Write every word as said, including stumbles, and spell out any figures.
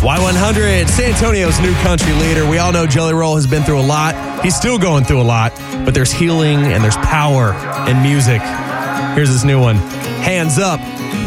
Y one hundred, San Antonio's new country leader. We all know Jelly Roll has been through a lot. He's still going through a lot, but there's healing and there's power in music. Here's his new one, Hands Up.